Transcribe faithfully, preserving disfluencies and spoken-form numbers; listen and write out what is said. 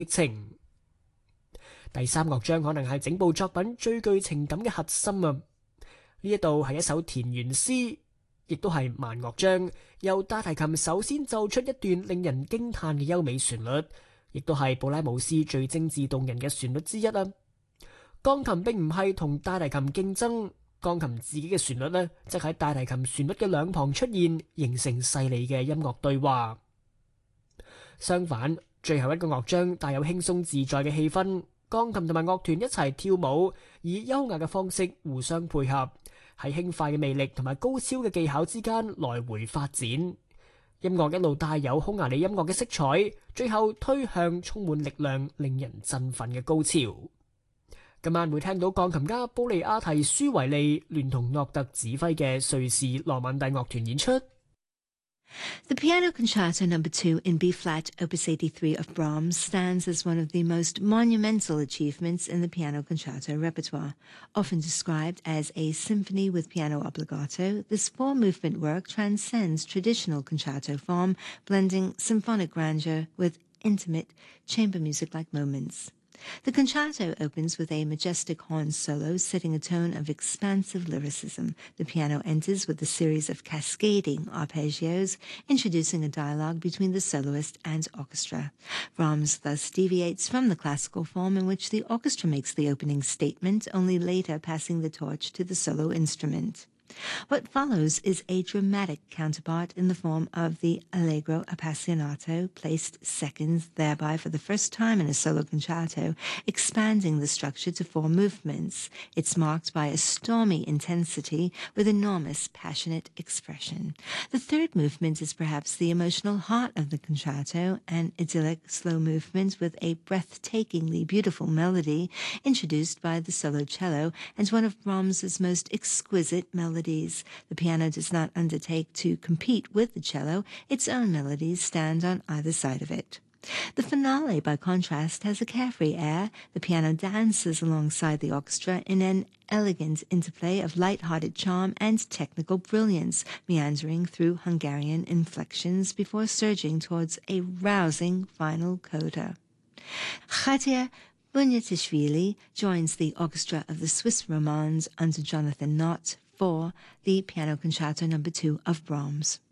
情。第三樂章可能係整部作品最具情感嘅核心啊！呢一度係一首田園詩，亦都係慢樂章，由大提琴首先奏出一段令人驚嘆嘅優美旋律，亦都係布拉姆斯最精緻動人嘅旋律之一啊！鋼琴並唔係同大提琴競爭，鋼琴自己嘅旋律呢，則喺大提琴旋律嘅兩旁出現，形成細膩嘅音樂對話。相反，最後一個樂章帶有輕鬆自在嘅氣氛，鋼琴同埋樂團一齊跳舞，以優雅嘅方式互相配合，喺輕快嘅魅力同埋高超嘅技巧之間來回發展。音樂一路帶有匈牙利音樂嘅色彩，最後推向充滿力量、令人振奮嘅高潮。今晚會聽到鋼琴家布利亞提舒維利聯同諾特指揮嘅瑞士羅曼蒂樂團演出。 The Piano Concerto Number Two in B-flat, Opus eighty-three of Brahms stands as one of the most monumental achievements in the piano concerto repertoire. Often described as a symphony with piano obbligato, this four-movement work transcends traditional concerto form, blending symphonic grandeur with intimate chamber music-like moments. The concerto opens with a majestic horn solo setting a tone of expansive lyricism. The piano enters with a series of cascading arpeggios, introducing a dialogue between the soloist and orchestra. Brahms thus deviates from the classical form in which the orchestra makes the opening statement, only later passing the torch to the solo instrument. What follows is a dramatic counterpart in the form of the Allegro Appassionato, placed second, thereby for the first time in a solo concerto, expanding the structure to four movements. It's marked by a stormy intensity with enormous passionate expression. The third movement is perhaps the emotional heart of the concerto, an idyllic slow movement with a breathtakingly beautiful melody introduced by the solo cello and one of Brahms's most exquisite melodies. The piano does not undertake to compete with the cello. Its own melodies stand on either side of it. The finale, by contrast, has a carefree air. The piano dances alongside the orchestra in an elegant interplay of light-hearted charm and technical brilliance, meandering through Hungarian inflections before surging towards a rousing final coda. Khatir Bunyatishvili joins the orchestra of the Swiss Romands under Jonathan Nott for the Piano Concerto Number Two of Brahms.